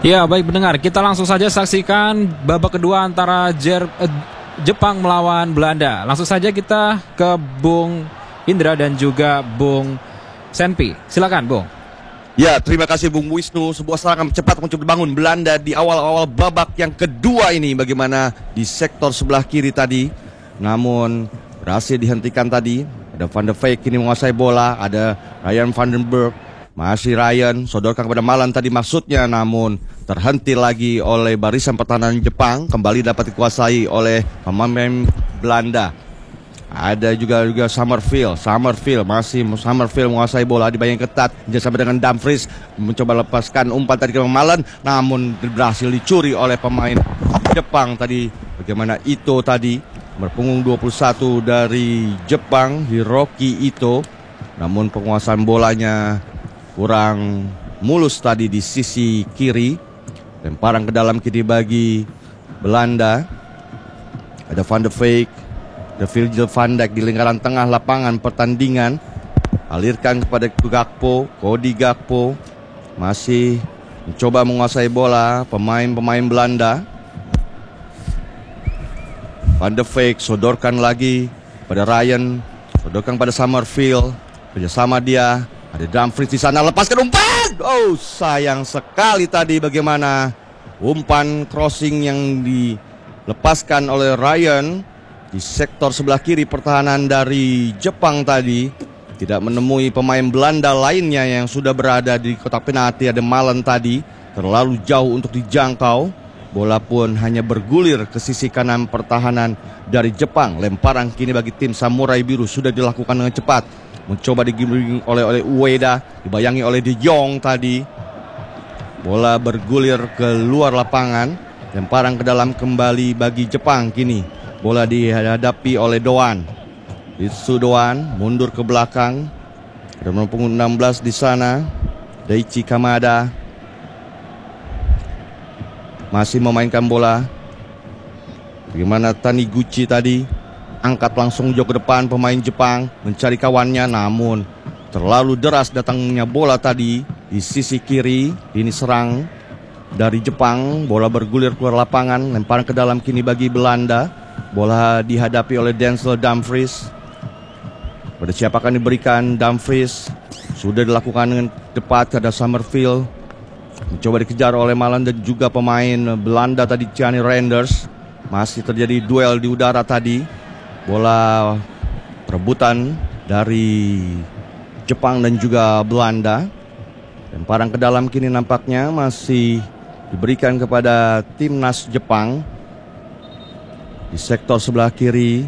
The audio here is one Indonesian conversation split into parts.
Ya, baik pendengar, kita langsung saja saksikan babak kedua antara Jepang melawan Belanda. Langsung saja kita ke Bung Indra dan juga Bung Senpi. Silakan, Bung. Ya, terima kasih Bung Wisnu. Sebuah serangan cepat mencoba bangun Belanda di awal-awal babak yang kedua ini. Bagaimana di sektor sebelah kiri tadi, namun berhasil dihentikan tadi. Ada Van der Veek kini menguasai bola. Ada Ryan van den Berg. Masih Ryan, sodorkan kepada Malan tadi maksudnya, namun terhenti lagi oleh barisan pertahanan Jepang. Kembali dapat dikuasai oleh pemain Belanda. Ada juga Summerfield menguasai bola, dibayang ketat bersama dengan Dumfries, mencoba lepaskan umpan tadi ke Malan, namun berhasil dicuri oleh pemain Jepang tadi. Bagaimana Ito tadi berpunggung 21 dari Jepang, Hiroki Ito, namun penguasaan bolanya kurang mulus tadi di sisi kiri. Lemparan ke dalam kiri bagi Belanda. Ada Van der Veek, The Virgil van Dijk di lingkaran tengah lapangan pertandingan. Alirkan kepada Gakpo, Cody Gakpo. Masih mencoba menguasai bola pemain-pemain Belanda. Van der Veek sodorkan lagi pada Ryan, sodorkan pada Summerfield. Kerjasama dia. Ada Dumfries di sana, lepaskan umpan. Oh, sayang sekali tadi bagaimana umpan crossing yang dilepaskan oleh Ryan di sektor sebelah kiri pertahanan dari Jepang tadi. Tidak menemui pemain Belanda lainnya yang sudah berada di kotak penalti. Ada Malan tadi, terlalu jauh untuk dijangkau. Bola pun hanya bergulir ke sisi kanan pertahanan dari Jepang. Lemparan kini bagi tim Samurai Biru sudah dilakukan dengan cepat. Mencoba digiring oleh Ueda, dibayangi oleh De Jong tadi. Bola bergulir ke luar lapangan. Lemparan ke dalam kembali bagi Jepang kini. Bola dihadapi oleh Doan. Ritsu Doan mundur ke belakang. Ada nomor punggung 16 di sana. Daichi Kamada masih memainkan bola. Bagaimana Taniguchi tadi, angkat langsung jauh ke depan pemain Jepang mencari kawannya, namun terlalu deras datangnya bola tadi di sisi kiri. Ini serang dari Jepang, bola bergulir keluar lapangan, lemparan ke dalam kini bagi Belanda. Bola dihadapi oleh Denzel Dumfries. Pada siapa akan diberikan? Dumfries sudah dilakukan dengan tepat. Ada Summerfield mencoba dikejar oleh Malan dan juga pemain Belanda tadi, Gianni Reinders. Masih terjadi duel di udara tadi. Bola perebutan dari Jepang dan juga Belanda. Lemparan ke dalam kini nampaknya masih diberikan kepada timnas Jepang. Di sektor sebelah kiri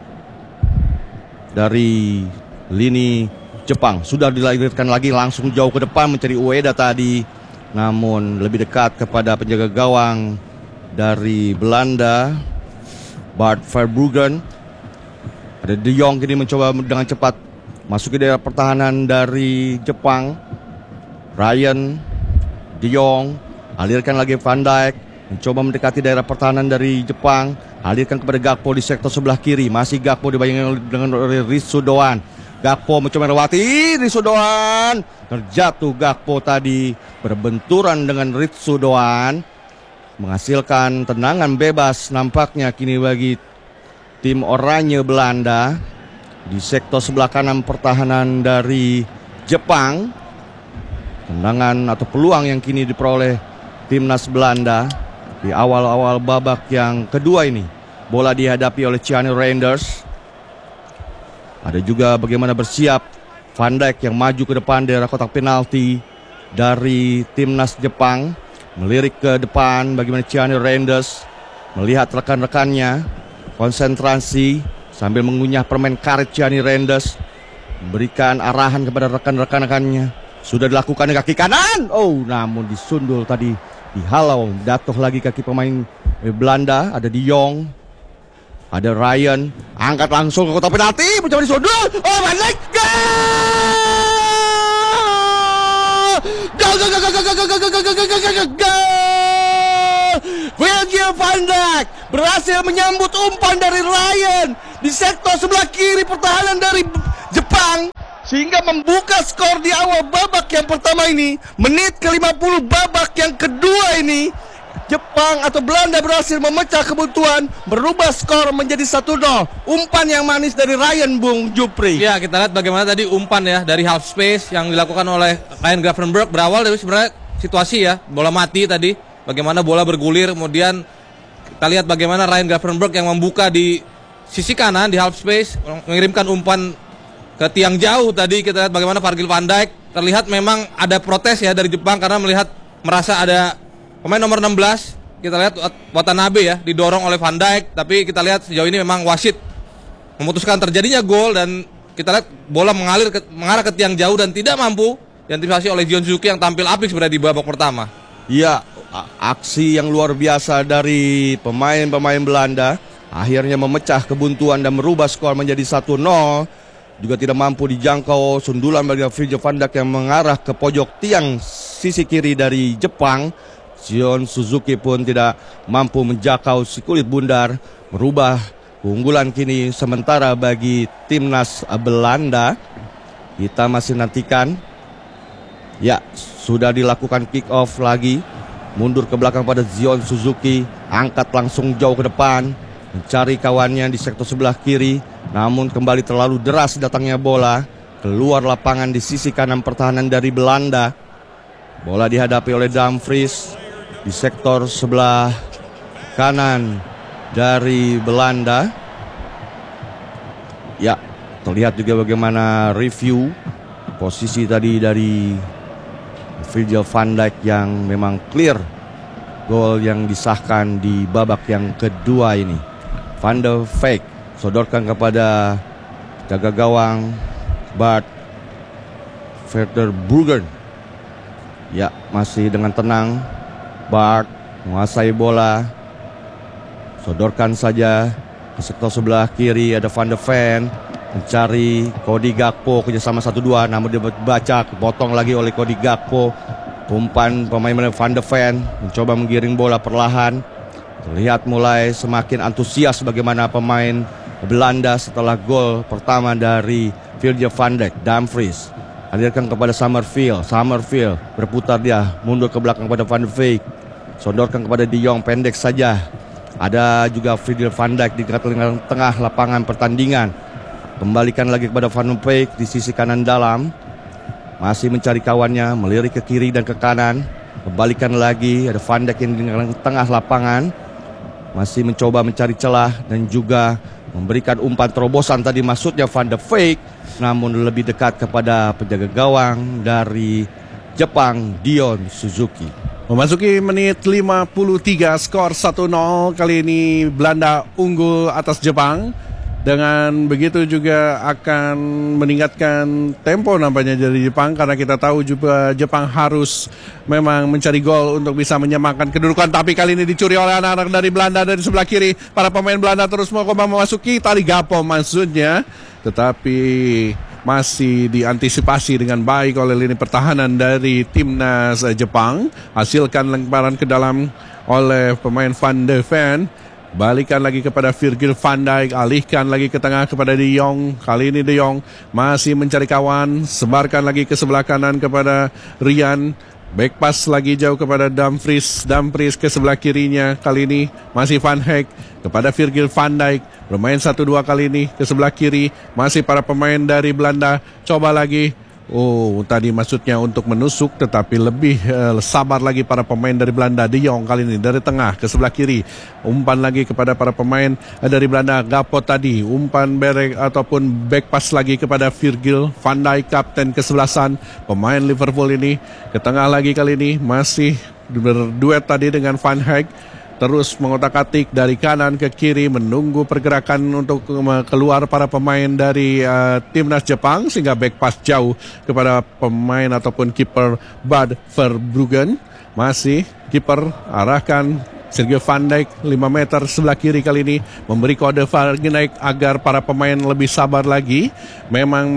dari lini Jepang sudah dilahirkan lagi, langsung jauh ke depan mencari Ueda tadi, namun lebih dekat kepada penjaga gawang dari Belanda, Bart Verbruggen. Ada De Jong kini mencoba dengan cepat masuk ke daerah pertahanan dari Jepang. Ryan, De Jong, alirkan lagi Van Dijk, mencoba mendekati daerah pertahanan dari Jepang. Alirkan kepada Gakpo di sektor sebelah kiri. Masih Gakpo dibayangi dengan Ritsu Doan. Gakpo mencoba melewati Ritsu Doan. Terjatuh Gakpo tadi, berbenturan dengan Ritsu Doan, menghasilkan tendangan bebas nampaknya kini bagi tim oranye Belanda. Di sektor sebelah kanan pertahanan dari Jepang. Tendangan atau peluang yang kini diperoleh timnas Belanda di awal-awal babak yang kedua ini. Bola dihadapi oleh Gianni Reinders. Ada juga bagaimana bersiap Van Dijk yang maju ke depan daerah kotak penalti dari timnas Jepang. Melirik ke depan bagaimana Gianni Reinders melihat rekan-rekannya. Konsentrasi sambil mengunyah permen karet. Gianni Reinders memberikan arahan kepada rekan-rekannya. Sudah dilakukan di kaki kanan. Oh, namun disundul tadi, dihalau. Jatuh lagi kaki pemain Belanda. Ada De Jong, ada Ryan, angkat langsung ke kotak penalti, mencoba disundul. Oh, Van Dijk, gol! Virgil van Dijk berhasil menyambut umpan dari Ryan di sektor sebelah kiri pertahanan dari Jepang. sehingga membuka skor di awal babak yang pertama ini. Menit ke-50 babak yang kedua ini, Jepang atau Belanda berhasil memecah kebuntuan, berubah skor menjadi 1-0. Umpan yang manis dari Ryan, Bung Jupri. Ya, kita lihat bagaimana tadi umpan ya dari half space yang dilakukan oleh Ryan Gravenberch, berawal dari sebenarnya situasi ya, bola mati tadi, bagaimana bola bergulir, kemudian kita lihat bagaimana Ryan Gravenberch yang membuka di sisi kanan di half space, mengirimkan umpan ke tiang jauh tadi. Kita lihat bagaimana Virgil van Dijk, terlihat memang ada protes ya dari Jepang karena merasa ada pemain nomor 16. Kita lihat Watanabe ya didorong oleh Van Dijk, tapi kita lihat sejauh ini memang wasit memutuskan terjadinya gol dan kita lihat bola mengarah ke tiang jauh dan tidak mampu diantisipasi oleh Gion Suzuki yang tampil apik sebenarnya di babak pertama. Ya, aksi yang luar biasa dari pemain-pemain Belanda akhirnya memecah kebuntuan dan merubah skor menjadi 1-0. Juga tidak mampu dijangkau sundulan bagi Virgil van Dijk yang mengarah ke pojok tiang sisi kiri dari Jepang. Gion Suzuki pun tidak mampu menjangkau si kulit bundar, merubah keunggulan kini sementara bagi timnas Belanda. Kita masih nantikan. Ya, sudah dilakukan kick off lagi. Mundur ke belakang pada Gion Suzuki, angkat langsung jauh ke depan, mencari kawannya di sektor sebelah kiri. Namun kembali terlalu deras datangnya bola, keluar lapangan di sisi kanan pertahanan dari Belanda. Bola dihadapi oleh Dumfries di sektor sebelah kanan dari Belanda. Ya, terlihat juga bagaimana review posisi tadi dari Virgil van Dijk yang memang clear gol yang disahkan di babak yang kedua ini. Van der Vaart sodorkan kepada jaga gawang Bart Verbruggen. Ya, masih dengan tenang Bart menguasai bola, sodorkan saja ke sektor sebelah kiri. Ada Van der Vaart mencari Cody Gakpo, kerjasama 1-2, namun dibaca kepotong lagi oleh Cody Gakpo. Umpan pemain Van der Vaart mencoba menggiring bola perlahan. Terlihat mulai semakin antusias bagaimana pemain Belanda setelah gol pertama dari Virgil van Dijk. Dumfries hadirkan kepada Summerfield berputar dia, mundur ke belakang kepada Van de Beek, sodorkan kepada De Jong, pendek saja. Ada juga Virgil van Dijk di tengah lapangan pertandingan. Kembalikan lagi kepada Van de Beek di sisi kanan dalam, masih mencari kawannya, melirik ke kiri dan ke kanan. Kembalikan lagi, ada Van Dijk yang di tengah lapangan, masih mencoba mencari celah dan juga memberikan umpan terobosan tadi, maksudnya Van de Beek, namun lebih dekat kepada penjaga gawang dari Jepang, Gion Suzuki. Memasuki menit 53, skor 1-0. Kali ini Belanda unggul atas Jepang. Dengan begitu juga akan meningkatkan tempo nampaknya dari Jepang, karena kita tahu juga Jepang harus memang mencari gol untuk bisa menyamakan kedudukan. Tapi kali ini dicuri oleh anak-anak dari Belanda dari sebelah kiri. Para pemain Belanda terus mau memasuki tali Gakpo maksudnya, tetapi masih diantisipasi dengan baik oleh lini pertahanan dari timnas Jepang. Hasilkan lemparan ke dalam oleh pemain Van de Vaart. Balikan lagi kepada Virgil van Dijk, alihkan lagi ke tengah kepada De Jong. Kali ini De Jong masih mencari kawan, sebarkan lagi ke sebelah kanan kepada Ryan. Back pass lagi jauh kepada Dumfries ke sebelah kirinya. Kali ini masih Van Dijk kepada Virgil van Dijk. Bermain 1-2 kali ini ke sebelah kiri. Masih para pemain dari Belanda. Coba lagi. Oh, tadi maksudnya untuk menusuk, tetapi lebih sabar lagi para pemain dari Belanda. De Jong kali ini dari tengah ke sebelah kiri. Umpan lagi kepada para pemain dari Belanda. Gakpo tadi, umpan berek ataupun back pass lagi kepada Virgil van Dijk, kapten kesebelasan pemain Liverpool ini. Ke tengah lagi kali ini, masih berduet tadi dengan Van Dijk. Terus mengotak-atik dari kanan ke kiri, menunggu pergerakan untuk keluar para pemain dari timnas Jepang, sehingga back pass jauh kepada pemain ataupun kiper Bart Verbruggen. Masih kiper arahkan Virgil van Dijk 5 meter sebelah kiri kali ini, memberi kode Van Dijk agar para pemain lebih sabar lagi. Memang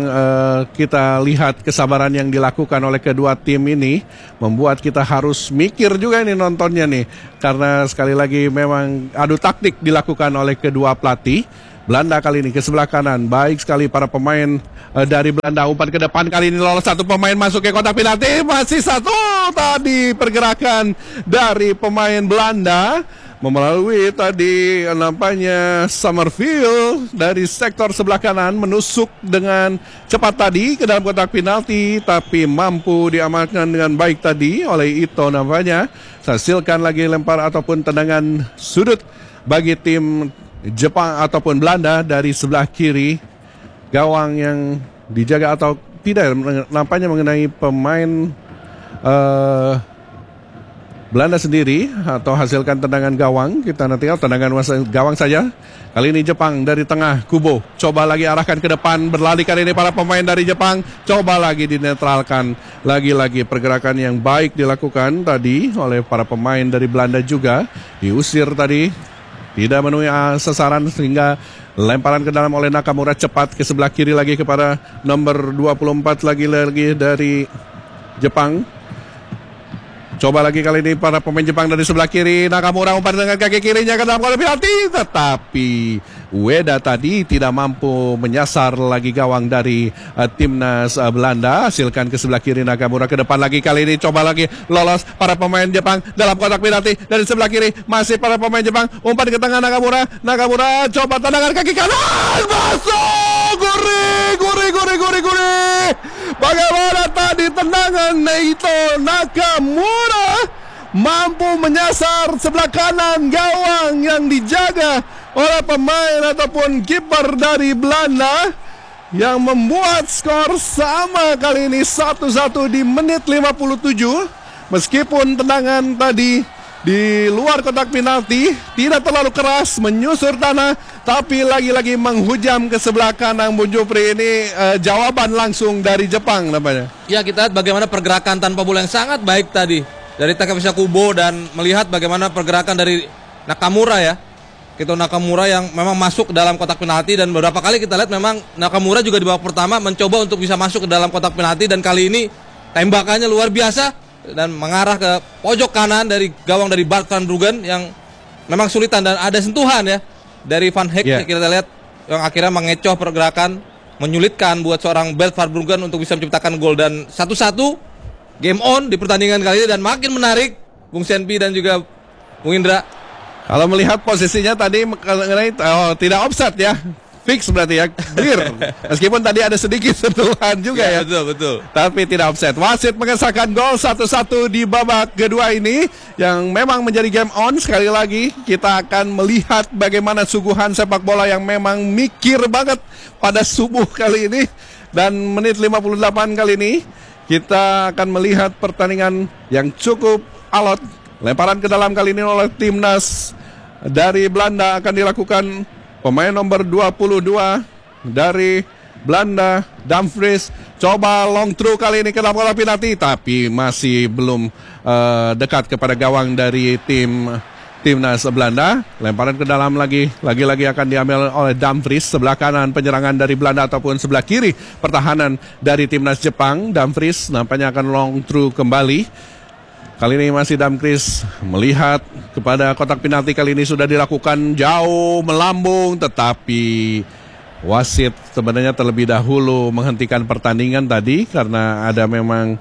kita lihat kesabaran yang dilakukan oleh kedua tim ini membuat kita harus mikir juga ini nontonnya nih, karena sekali lagi memang adu taktik dilakukan oleh kedua pelatih. Belanda kali ini ke sebelah kanan. Baik sekali para pemain dari Belanda. Umpan ke depan kali ini lolos satu pemain masuk ke kotak penalti. Masih satu tadi pergerakan dari pemain Belanda. Melalui tadi nampaknya Summerfield dari sektor sebelah kanan menusuk dengan cepat tadi ke dalam kotak penalti, tapi mampu diamankan dengan baik tadi oleh Ito nampaknya. Hasilkan lagi lempar ataupun tendangan sudut bagi tim Jepang ataupun Belanda dari sebelah kiri. Gawang yang dijaga atau tidak nampaknya mengenai pemain Belanda sendiri, atau hasilkan tendangan gawang. Kita nanti tendangan gawang saja. Kali ini Jepang dari tengah Kubo. Coba lagi arahkan ke depan. Berlari kali ini para pemain dari Jepang. Coba lagi dinetralkan. Lagi-lagi pergerakan yang baik dilakukan tadi oleh para pemain dari Belanda juga. Diusir tadi. Tidak memenuhi sasaran sehingga lemparan ke dalam oleh Nakamura cepat ke sebelah kiri lagi kepada nomor 24 lagi dari Jepang. Coba lagi kali ini para pemain Jepang dari sebelah kiri. Nakamura umpan dengan kaki kirinya ke dalam kotak penalti. Tetapi Ueda tadi tidak mampu menyasar lagi gawang dari timnas Belanda. Hasilkan ke sebelah kiri Nakamura ke depan lagi. Kali ini coba lagi lolos para pemain Jepang dalam kotak penalti. Dari sebelah kiri masih para pemain Jepang. Umpan ke tengah Nakamura. Nakamura coba tendangan kaki kanan. Masuk! Gurih! Bagaimana tadi tendangan Neito Nakamura mampu menyasar sebelah kanan gawang yang dijaga oleh pemain ataupun kiper dari Belanda, yang membuat skor sama kali ini 1-1 di menit 57. Meskipun tendangan tadi di luar kotak penalti tidak terlalu keras, menyusur tanah, tapi lagi-lagi menghujam ke sebelah kanan. Bung Jupri, ini jawaban langsung dari Jepang namanya. Ya, kita lihat bagaimana pergerakan tanpa bola yang sangat baik tadi dari Takeshita Kubo, dan melihat bagaimana pergerakan dari Nakamura ya. Kito Nakamura yang memang masuk ke dalam kotak penalti, dan beberapa kali kita lihat memang Nakamura juga di babak pertama mencoba untuk bisa masuk ke dalam kotak penalti, dan kali ini tembakannya luar biasa dan mengarah ke pojok kanan dari gawang dari Bart van Bruggen yang memang sulitan, dan ada sentuhan ya dari Van Heek yang kita lihat yang akhirnya mengecoh pergerakan, menyulitkan buat seorang Bart van Bruggen untuk bisa menciptakan gol. Dan 1-1 game on di pertandingan kali ini, dan makin menarik Bung Senpi dan juga Bung Indra. Kalau melihat posisinya tadi tidak offside ya. Fix berarti ya, clear. Meskipun tadi ada sedikit sentuhan juga ya. Betul. Tapi tidak offset. Wasit mengesahkan gol 1-1 di babak kedua ini, yang memang menjadi game on. Sekali lagi kita akan melihat bagaimana suguhan sepak bola yang memang mikir banget pada subuh kali ini. Dan menit 58 kali ini kita akan melihat pertandingan yang cukup alot. Lemparan ke dalam kali ini oleh timnas dari Belanda akan dilakukan pemain nomor 22 dari Belanda, Dumfries. Coba long through kali ini ke dalam kotak penalti, tapi masih belum dekat kepada gawang dari timnas Belanda. Lemparan ke dalam lagi-lagi akan diambil oleh Dumfries. Sebelah kanan penyerangan dari Belanda ataupun sebelah kiri pertahanan dari timnas Jepang. Dumfries nampaknya akan long through kembali. Kali ini masih Dumfries melihat kepada kotak penalti. Kali ini sudah dilakukan jauh melambung, tetapi wasit sebenarnya terlebih dahulu menghentikan pertandingan tadi karena ada memang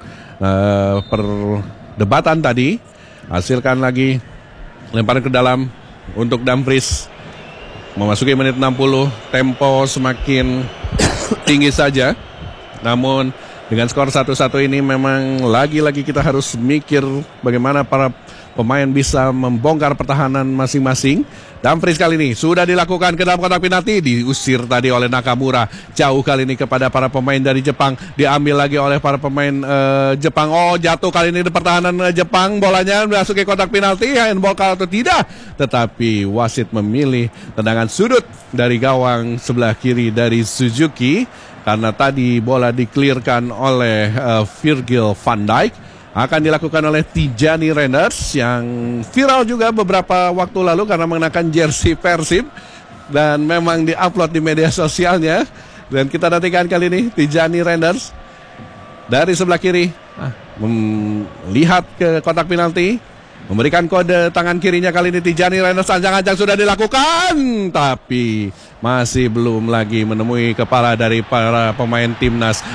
perdebatan tadi. Hasilkan lagi lemparan ke dalam untuk Dumfries. Memasuki menit 60, tempo semakin tinggi saja. Namun dengan skor 1-1 ini memang lagi-lagi kita harus mikir bagaimana para pemain bisa membongkar pertahanan masing-masing. Dumfries kali ini sudah dilakukan ke dalam kotak penalti, diusir tadi oleh Nakamura. Jauh kali ini kepada para pemain dari Jepang, diambil lagi oleh para pemain Jepang. Oh, jatuh kali ini di pertahanan Jepang, bolanya masuk ke kotak penalti, handball atau tidak. Tetapi wasit memilih tendangan sudut dari gawang sebelah kiri dari Suzuki, karena tadi bola diklirkan oleh Virgil van Dijk. Akan dilakukan oleh Tijani Reinders yang viral juga beberapa waktu lalu karena mengenakan jersey Persib dan memang diupload di media sosialnya. Dan kita nantikan kali ini Tijani Reinders dari sebelah kiri melihat ke kotak penalti. Memberikan kode tangan kirinya kali ini Tijani Reynolds, ancang-ancang sudah dilakukan, tapi masih belum lagi menemui kepala dari para pemain timnas.